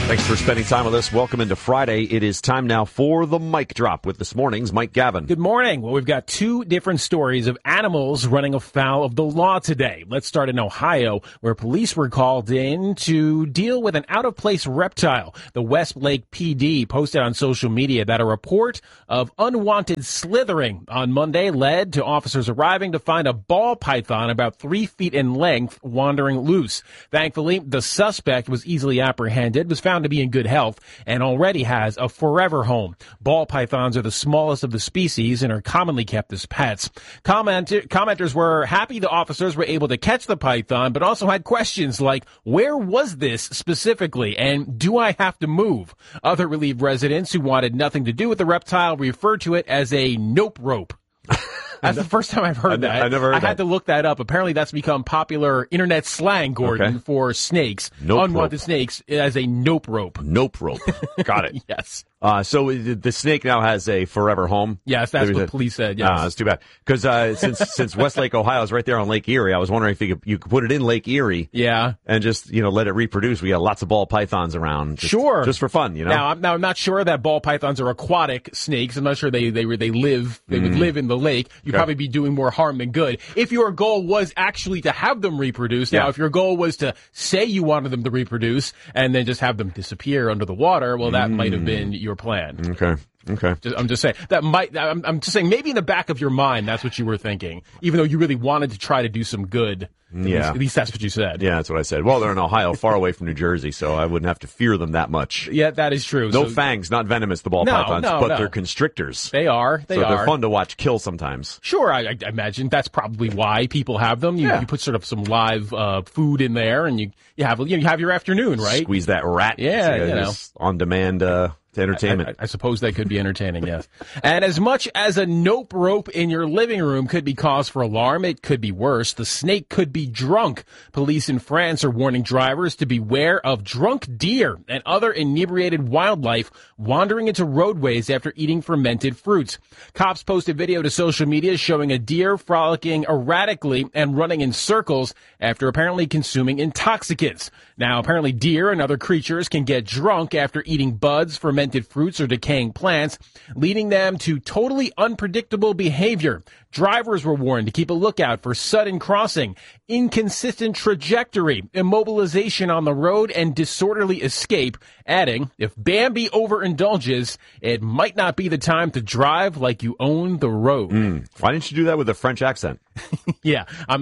Thanks for spending time with us. Welcome into Friday. It is time now for the Mic Drop with this morning's Mike Gavin. Good morning. Well, we've got two different stories of animals running afoul of the law today. Let's start in Ohio, where police were called in to deal with an out-of-place reptile. The Westlake PD posted on social media that a report of unwanted slithering on Monday led to officers arriving to find a ball python about 3 feet in length wandering loose. Thankfully, the suspect was easily apprehended, was found to be in good health, and already has a forever home. Ball pythons are the smallest of the species and are commonly kept as pets. Commenters were happy the officers were able to catch the python, but also had questions like, where was this specifically, and do I have to move? Other relieved residents who wanted nothing to do with the reptile referred to it as a nope rope. That's the first time I've heard that. I never heard that. I had to look that up. Apparently that's become popular internet slang, Gordon, for snakes. Nope unwanted rope. Snakes as a nope rope. Nope rope. Got it. Yes. So the snake now has a forever home? Yes, that's what police said, yes. That's too bad. Because since Westlake, Ohio is right there on Lake Erie, I was wondering if you could put it in Lake Erie. Yeah. And just, let it reproduce. We got lots of ball pythons around. Just for fun, Now, I'm not sure that ball pythons are aquatic snakes. I'm not sure they would live in the lake. You'd probably be doing more harm than good. If your goal was actually to have them reproduce, now if your goal was to say you wanted them to reproduce and then just have them disappear under the water, well, that might have been your plan. Okay. I'm just saying I'm just saying maybe in the back of your mind that's what you were thinking, even though you really wanted to try to do some good. At least that's what you said. Yeah, that's what I said. Well, they're in Ohio, far away from New Jersey, so I wouldn't have to fear them that much. Yeah, that is true. No fangs, not venomous, the ball pythons, but they're constrictors. They are. They're fun to watch kill sometimes. Sure, I imagine that's probably why people have them. You put sort of some live food in there, and you have your afternoon, right? Squeeze that rat. Yeah, on demand. Entertainment. I suppose that could be entertaining, yes. And as much as a nope rope in your living room could be cause for alarm, it could be worse. The snake could be drunk. Police in France are warning drivers to beware of drunk deer and other inebriated wildlife wandering into roadways after eating fermented fruits. Cops posted video to social media showing a deer frolicking erratically and running in circles after apparently consuming intoxicants. Now, apparently deer and other creatures can get drunk after eating buds, fermented fruits, or decaying plants, leading them to totally unpredictable behavior. Drivers were warned to keep a lookout for sudden crossing, inconsistent trajectory, immobilization on the road, and disorderly escape, adding, if Bambi overindulges, it might not be the time to drive like you own the road. Why didn't you do that with a French accent? Yeah,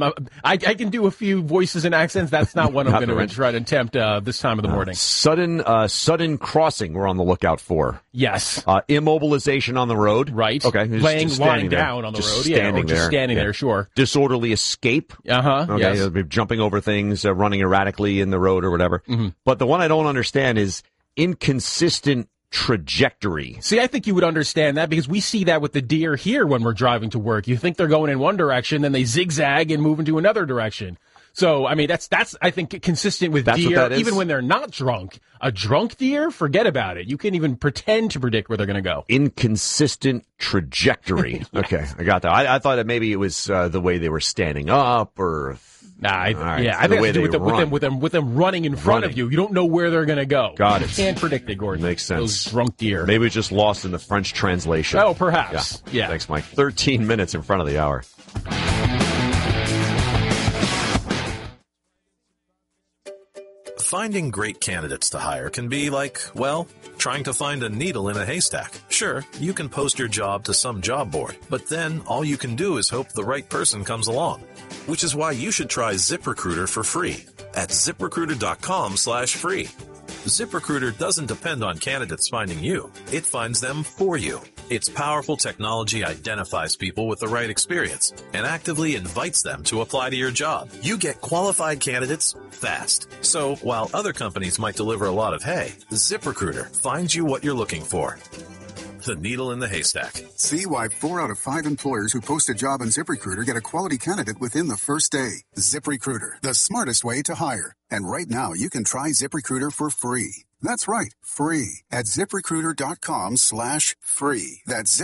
I can do a few voices and accents. That's not what I'm going to try to attempt this time of the morning. Sudden crossing we're on the lookout for. Yes. Immobilization on the road. Right. Okay. Lying down on the road. Just standing there, sure. Disorderly escape. Okay. Yes. Jumping over things, running erratically in the road or whatever. Mm-hmm. But the one I don't understand is inconsistent trajectory. See, I think you would understand that because we see that with the deer here when we're driving to work. You think they're going in one direction, then they zigzag and move into another direction. So, I mean, that's I think consistent with deer, even when they're not drunk. A drunk deer, forget about it. You can't even pretend to predict where they're going to go. Inconsistent trajectory. Yes. Okay, I got that. I thought that maybe it was the way they were standing up or... I think it's with them running in front of you. You don't know where they're going to go. Got it. You can't predict it, Gordon. Makes sense. Those drunk deer. Maybe it's just lost in the French translation. Oh, perhaps. Yeah. Thanks, Mike. 13 minutes in front of the hour. Finding great candidates to hire can be like, well, trying to find a needle in a haystack. Sure, you can post your job to some job board, but then all you can do is hope the right person comes along. Which is why you should try ZipRecruiter for free at ZipRecruiter.com/free. ZipRecruiter doesn't depend on candidates finding you. It finds them for you. Its powerful technology identifies people with the right experience and actively invites them to apply to your job. You get qualified candidates fast. So while other companies might deliver a lot of hay, ZipRecruiter finds you what you're looking for. The needle in the haystack. See why 4 out of 5 employers who post a job on ZipRecruiter get a quality candidate within the first day. ZipRecruiter, the smartest way to hire. And right now, you can try ZipRecruiter for free. That's right, free at ZipRecruiter.com/free. That's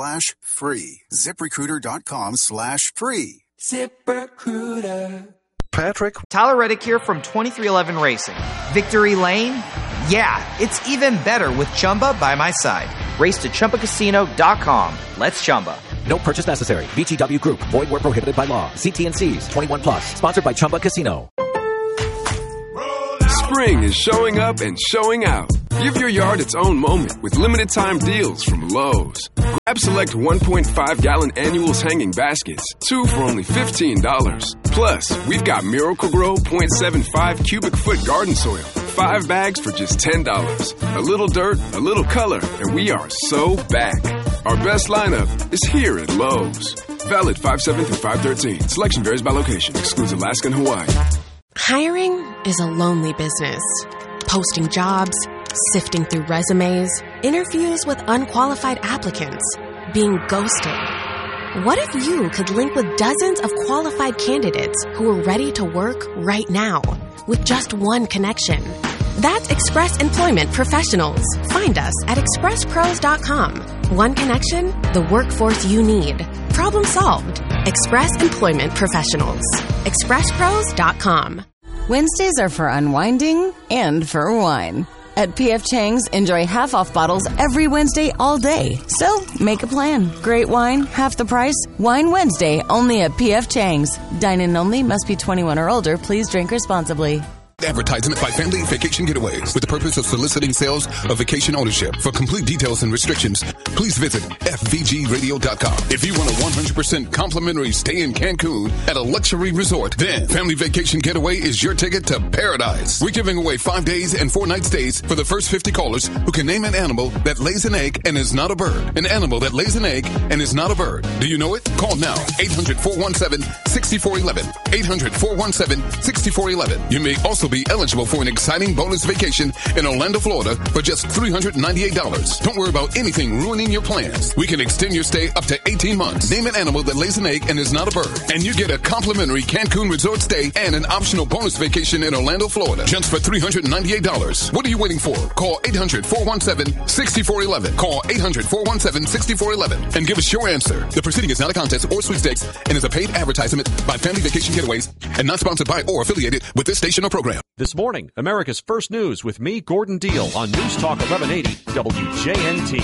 ZipRecruiter.com/free. ZipRecruiter.com/free. ZipRecruiter. Patrick. Tyler Reddick here from 2311 Racing. Victory Lane? Yeah, it's even better with Chumba by my side. Race to ChumbaCasino.com. Let's Chumba. No purchase necessary. VGW Group. Void where prohibited by law. See T&Cs. 21 plus. Sponsored by Chumba Casino. Spring is showing up and showing out. Give your yard its own moment with limited time deals from Lowe's. Grab select 1.5-gallon annuals hanging baskets, 2 for only $15. Plus, we've got Miracle-Gro 0.75 cubic foot garden soil, 5 bags for just $10. A little dirt, a little color, and we are so back. Our best lineup is here at Lowe's. Valid 5/7 through 5/13. Selection varies by location. Excludes Alaska and Hawaii. Hiring is a lonely business. Posting jobs, sifting through resumes, interviews with unqualified applicants, being ghosted. What if you could link with dozens of qualified candidates who are ready to work right now with just one connection? That's Express Employment Professionals. Find us at expresspros.com. One connection, the workforce you need. Problem solved. Express Employment Professionals. expresspros.com. Wednesdays are for unwinding and for wine. At P.F. Chang's, enjoy half-off bottles every Wednesday all day. So, make a plan. Great wine, half the price. Wine Wednesday, only at P.F. Chang's. Dine-in only, must be 21 or older. Please drink responsibly. Advertisement by Family Vacation Getaways with the purpose of soliciting sales of vacation ownership. For complete details and restrictions, please visit FVGRadio.com. If you want a 100% complimentary stay in Cancun at a luxury resort, then Family Vacation Getaway is your ticket to paradise. We're giving away 5 days and 4 night stays for the first 50 callers who can name an animal that lays an egg and is not a bird. An animal that lays an egg and is not a bird. Do you know it? Call now. 800-417-6411. 800-417-6411. You may also be eligible for an exciting bonus vacation in Orlando, Florida for just $398. Don't worry about anything ruining your plans. We can extend your stay up to 18 months. Name an animal that lays an egg and is not a bird. And you get a complimentary Cancun resort stay and an optional bonus vacation in Orlando, Florida just for $398. What are you waiting for? Call 800-417-6411. Call 800-417-6411 and give us your answer. The proceeding is not a contest or sweepstakes and is a paid advertisement by Family Vacation Getaways and not sponsored by or affiliated with this station or program. This morning, America's First News with me, Gordon Deal, on News Talk 1180 WJNT.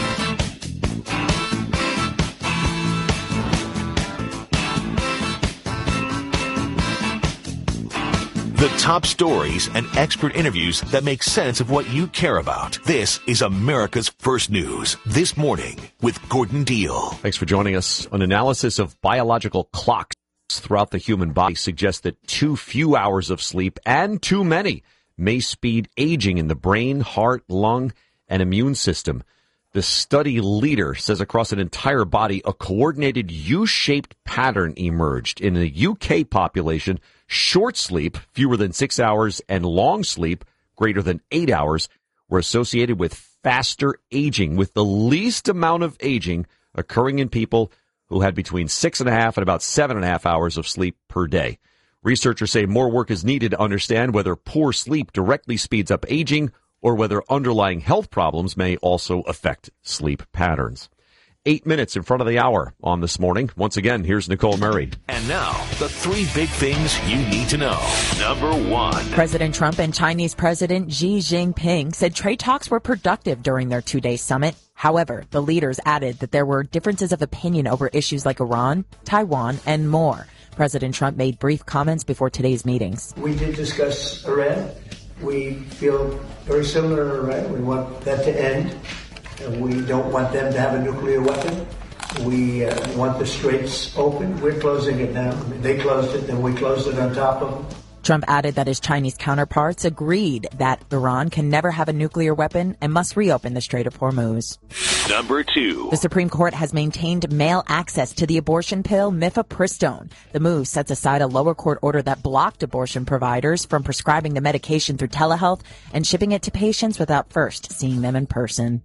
The top stories and expert interviews that make sense of what you care about. This is America's First News. This morning with Gordon Deal. Thanks for joining us. An analysis of biological clocks throughout the human body suggests that too few hours of sleep and too many may speed aging in the brain, heart, lung, and immune system. The study leader says across an entire body, a coordinated U-shaped pattern emerged. In the UK population, short sleep, fewer than 6 hours, and long sleep, greater than 8 hours, were associated with faster aging, with the least amount of aging occurring in people who had between 6.5 and about 7.5 hours of sleep per day. Researchers say more work is needed to understand whether poor sleep directly speeds up aging or whether underlying health problems may also affect sleep patterns. 8 minutes in front of the hour on This Morning. Once again, here's Nicole Murray. And now, the 3 big things you need to know. Number 1. President Trump and Chinese President Xi Jinping said trade talks were productive during their 2-day summit. However, the leaders added that there were differences of opinion over issues like Iran, Taiwan, and more. President Trump made brief comments before today's meetings. We did discuss Iran. We feel very similar to Iran. We want that to end. We don't want them to have a nuclear weapon. We want the straits open. We're closing it now. I mean, they closed it, then we closed it on top of them. Trump added that his Chinese counterparts agreed that Iran can never have a nuclear weapon and must reopen the Strait of Hormuz. Number 2. The Supreme Court has maintained male access to the abortion pill mifepristone. The move sets aside a lower court order that blocked abortion providers from prescribing the medication through telehealth and shipping it to patients without first seeing them in person.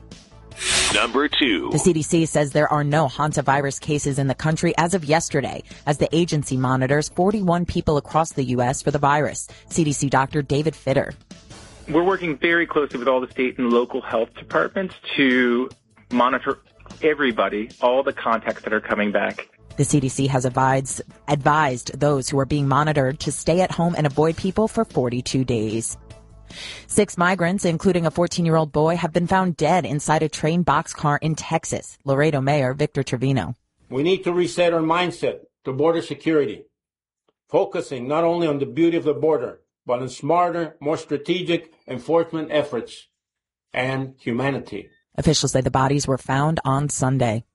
Number 2. The CDC says there are no hantavirus cases in the country as of yesterday, as the agency monitors 41 people across the U.S. for the virus. CDC Dr. David Fitter. We're working very closely with all the state and local health departments to monitor everybody, all the contacts that are coming back. The CDC has advised those who are being monitored to stay at home and avoid people for 42 days. 6 migrants, including a 14-year-old boy, have been found dead inside a train boxcar in Texas. Laredo Mayor Victor Trevino. We need to reset our mindset to border security, focusing not only on the beauty of the border, but on smarter, more strategic enforcement efforts and humanity. Officials say the bodies were found on Sunday.